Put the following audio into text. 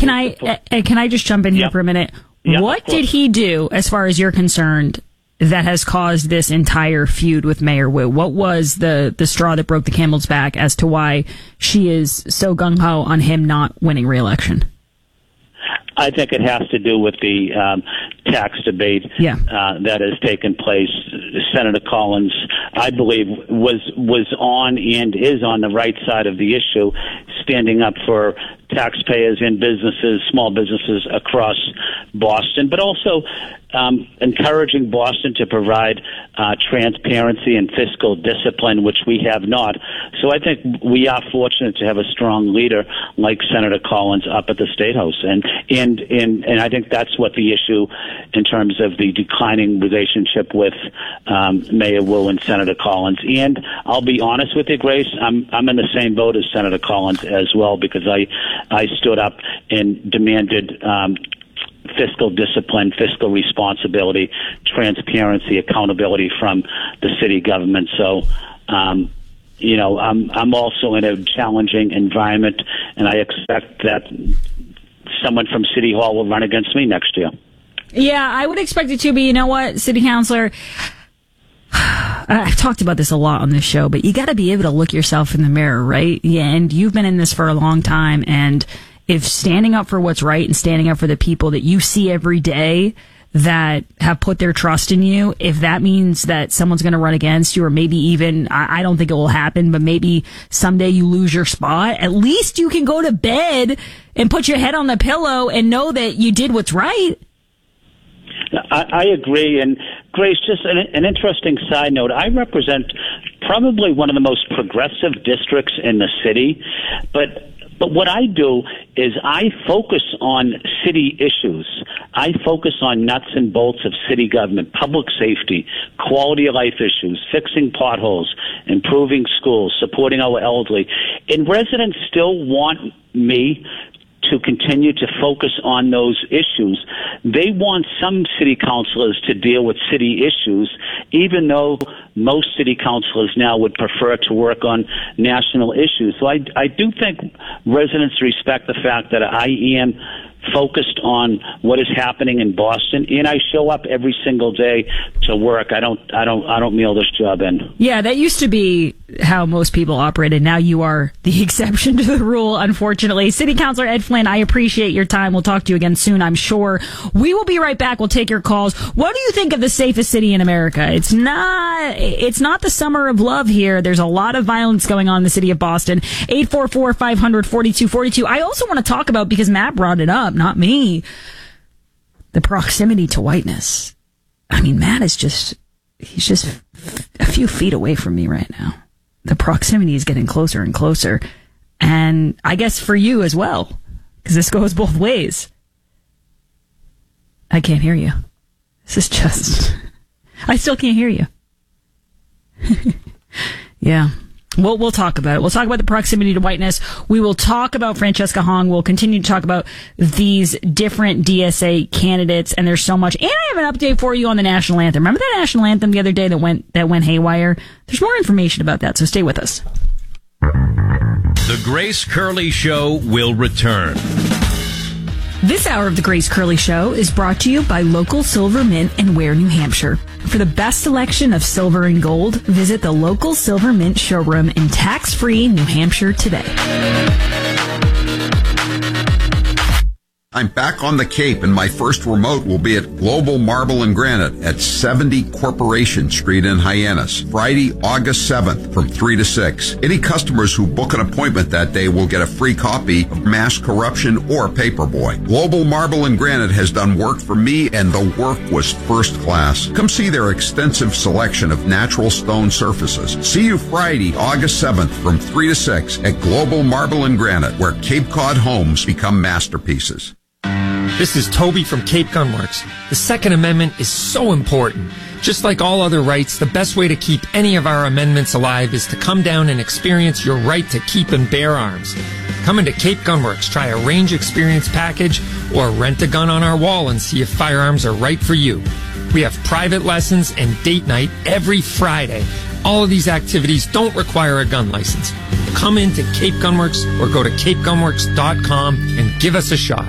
Can I just jump in here for a minute? What did he do, as far as you're concerned, that has caused this entire feud with Mayor Wu? What was the straw that broke the camel's back as to why she is so gung-ho on him not winning re-election? I think it has to do with the tax debate that has taken place. Senator Collins, I believe, was on and is on the right side of the issue, standing up for taxpayers and businesses, small businesses across Boston, but also encouraging Boston to provide transparency and fiscal discipline, which we have not. So I think we are fortunate to have a strong leader like Senator Collins up at the State House, and I think that's what the issue in terms of the declining relationship with Mayor Wu and Senator Collins. And I'll be honest with you, Grace, I'm in the same boat as Senator Collins as well, because I stood up and demanded fiscal discipline, fiscal responsibility, transparency, accountability from the city government. So, I'm also in a challenging environment, and I expect that someone from City Hall will run against me next year. Yeah, I would expect it to, but you know what, City Councilor, I've talked about this a lot on this show, but you got to be able to look yourself in the mirror, right? Yeah, and you've been in this for a long time, and if standing up for what's right and standing up for the people that you see every day that have put their trust in you, if that means that someone's going to run against you, or maybe even, I don't think it will happen, but maybe someday you lose your spot, at least you can go to bed and put your head on the pillow and know that you did what's right. I agree. And Grace, just an interesting side note, I represent probably one of the most progressive districts in the city, but what I do is I focus on city issues. I focus on nuts and bolts of city government, public safety, quality of life issues, fixing potholes, improving schools, supporting our elderly. And residents still want me to continue to focus on those issues. They want some city councilors to deal with city issues, even though most city councilors now would prefer to work on national issues. So I do think residents respect the fact that I am focused on what is happening in Boston, and I show up every single day to work. I don't mail this job in. Yeah, that used to be how most people operated. Now you are the exception to the rule, unfortunately. City Councilor Ed Flynn, I appreciate your time. We'll talk to you again soon, I'm sure. We will be right back. We'll take your calls. What do you think of the safest city in America? It's not the summer of love here. There's a lot of violence going on in the city of Boston. 844-500-4242. I also want to talk about, because Matt brought it up, not me, the proximity to whiteness. I mean, Matt is he's just a few feet away from me right now. The proximity is getting closer and closer. And I guess for you as well, because this goes both ways. I can't hear you. This is just, I still can't hear you. Yeah. We'll talk about it. We'll talk about the proximity to whiteness. We will talk about Francesca Hong. We'll continue to talk about these different DSA candidates, and there's so much. And I have an update for you on the national anthem. Remember that national anthem the other day that went haywire? There's more information about that, so stay with us. The Grace Curley Show will return. This hour of the Grace Curley Show is brought to you by Local Silver Mint in Ware, New Hampshire. For the best selection of silver and gold, visit the Local Silver Mint showroom in tax-free New Hampshire today. I'm back on the Cape, and my first remote will be at Global Marble and Granite at 70 Corporation Street in Hyannis, Friday, August 7th from 3 to 6. Any customers who book an appointment that day will get a free copy of Mass Corruption or Paperboy. Global Marble and Granite has done work for me, and the work was first class. Come see their extensive selection of natural stone surfaces. See you Friday, August 7th from 3 to 6 at Global Marble and Granite, where Cape Cod homes become masterpieces. This is Toby from Cape Gunworks. The Second Amendment is so important. Just like all other rights, the best way to keep any of our amendments alive is to come down and experience your right to keep and bear arms. Come into Cape Gunworks, try a range experience package, or rent a gun on our wall and see if firearms are right for you. We have private lessons and date night every Friday. All of these activities don't require a gun license. Come into Cape Gunworks or go to capegunworks.com and give us a shot.